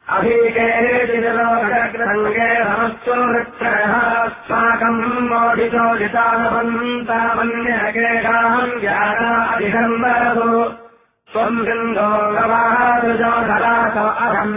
अभीकेचिलोकग्रसङ्गे समस्तु वृक्षः अस्माकम् मोदिशोदितानवन्तामन्यकेशाहम् ज्ञानाधिकम् वरतु त्वम् सिन्धो गवारुजो धरासो अहम्